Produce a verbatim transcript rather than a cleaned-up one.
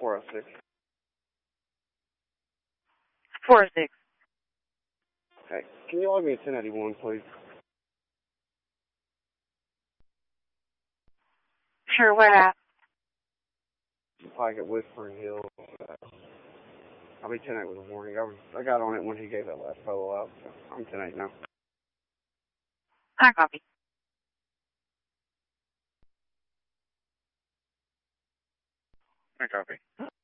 four oh six. four oh six. Okay. Can you log me to ten eighty-one, please? Sure, where at? Like at Whispering Hills. Uh, I'll be ten eight with a warning. I, was, I got on it when he gave that last photo out, so I'm ten eight now. I copy. I copy.